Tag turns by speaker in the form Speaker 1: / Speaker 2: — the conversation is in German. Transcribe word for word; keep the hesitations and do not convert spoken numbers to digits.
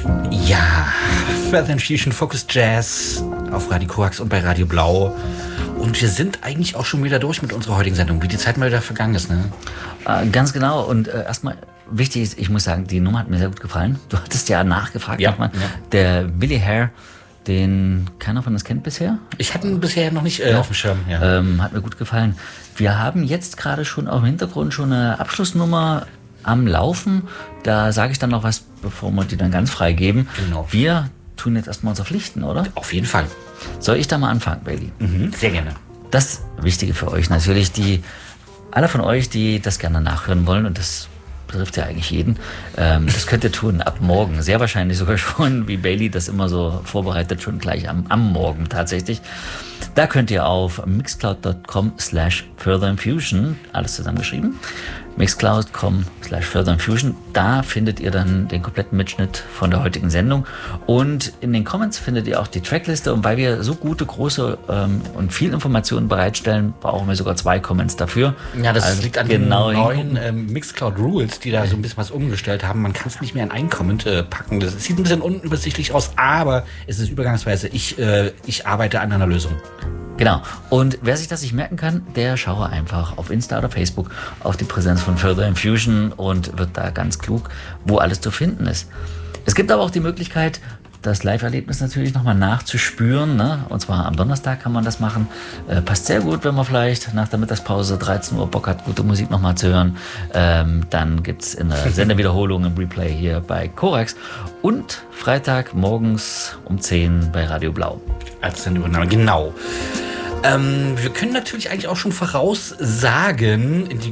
Speaker 1: Ja, Further Infusion, Focus Jazz auf Radio Korax und bei Radio Blau. Und wir sind eigentlich auch schon wieder durch mit unserer heutigen Sendung, wie die Zeit mal wieder vergangen ist, ne?
Speaker 2: Äh, ganz genau. Und äh, erstmal wichtig ist, ich muss sagen, die Nummer hat mir sehr gut gefallen. Du hattest ja nachgefragt,
Speaker 1: ja,
Speaker 2: nochmal.
Speaker 1: Ja.
Speaker 2: Der Billy Hare, den keiner von uns kennt bisher.
Speaker 1: Ich hatte ihn bisher noch nicht äh,
Speaker 2: ja.
Speaker 1: auf dem Schirm. Ja.
Speaker 2: Ähm, hat mir gut gefallen. Wir haben jetzt gerade schon auch im Hintergrund schon eine Abschlussnummer am Laufen. Da sage ich dann noch was, bevor wir die dann ganz frei geben.
Speaker 1: Genau.
Speaker 2: Wir tun jetzt erstmal unsere Pflichten, oder?
Speaker 1: Auf jeden Fall.
Speaker 2: Soll ich da mal anfangen, Bailey?
Speaker 1: Mhm, sehr gerne.
Speaker 2: Das Wichtige für euch natürlich, die alle von euch, die das gerne nachhören wollen, und das betrifft ja eigentlich jeden, ähm, das könnt ihr tun ab morgen. Sehr wahrscheinlich sogar schon, wie Bailey das immer so vorbereitet, schon gleich am, am Morgen tatsächlich. Da könnt ihr auf mixcloud.com slash furtherinfusion, alles zusammengeschrieben, mixcloud.com slash furtherinfusion, da findet ihr dann den kompletten Mitschnitt von der heutigen Sendung. Und in den Comments findet ihr auch die Trackliste. Und weil wir so gute, große ähm, und viel Informationen bereitstellen, brauchen wir sogar zwei Comments dafür.
Speaker 1: Ja, das
Speaker 2: also
Speaker 1: liegt an
Speaker 2: genau
Speaker 1: den neuen ähm, Mixcloud Rules, die da so ein bisschen was umgestellt haben. Man kann es nicht mehr in einen Comment äh, packen. Das sieht ein bisschen unübersichtlich aus, aber es ist übergangsweise. Ich, äh, ich arbeite an einer Lösung.
Speaker 2: Genau. Und wer sich das nicht merken kann, der schaue einfach auf Insta oder Facebook auf die Präsenz von Further Infusion und wird da ganz klug, wo alles zu finden ist. Es gibt aber auch die Möglichkeit, das Live-Erlebnis natürlich nochmal nachzuspüren, ne? Und zwar am Donnerstag kann man das machen. Äh, passt sehr gut, wenn man vielleicht nach der Mittagspause dreizehn Uhr Bock hat, gute Musik nochmal zu hören. Ähm, dann gibt es in der Sendewiederholung im Replay hier bei Korax und Freitag morgens um zehn bei Radio Blau.
Speaker 1: Als Sendeübernahme, genau. Ähm, wir können natürlich eigentlich auch schon voraussagen, in die